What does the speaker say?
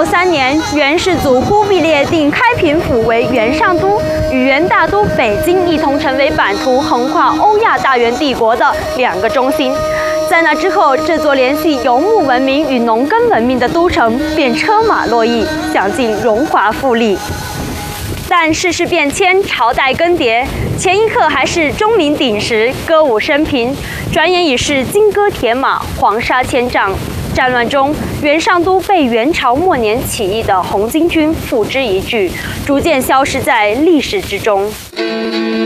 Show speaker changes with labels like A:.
A: 3年，元世祖忽必烈定开平府为元上都，与元大都北京一同成为版图横跨欧亚大元帝国的2个中心。在那之后，这座联系游牧文明与农耕文明的都城便车马络绎，享尽荣华富丽。但世事变迁，朝代更迭，前一刻还是钟鸣鼎食、歌舞升平，转眼已是金戈铁马、黄沙千丈。战乱中，元上都被元朝末年起义的红巾军付之一炬，逐渐消失在历史之中。